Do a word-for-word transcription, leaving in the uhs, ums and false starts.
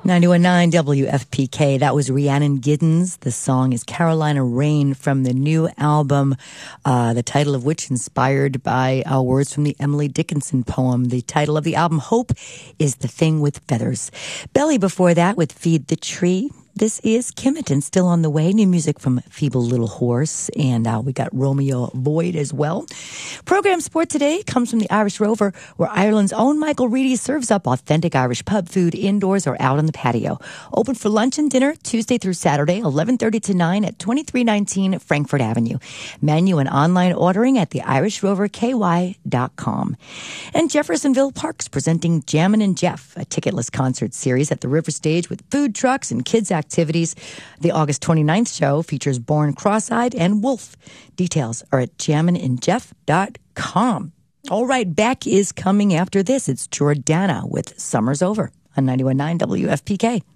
ninety-one point nine W F P K. That was Rhiannon Giddens. The song is Carolina Rain from the new album, uh, the title of which inspired by uh, words from the Emily Dickinson poem. The title of the album, Hope, is The Thing with Feathers. Belly before that with Feed the Tree. This is Kimmiton, still on the way. New music from Feeble Little Horse. And uh, we got Romeo Void as well. Program Sport today comes from the Irish Rover, where Ireland's own Michael Reedy serves up authentic Irish pub food indoors or out on the patio. Open for lunch and dinner Tuesday through Saturday, eleven thirty to nine at twenty-three nineteen Frankfurt Avenue. Menu and online ordering at the irish rover k y dot com. And Jeffersonville Parks presenting Jammin' and Jeff, a ticketless concert series at the River Stage with food trucks and kids' activities. Activities. The August twenty-ninth show features Born Cross-Eyed and Wolf. Details are at jammin and jeff dot com. All right, back is coming after this. It's Jordana with Summer's Over on ninety-one point nine W F P K.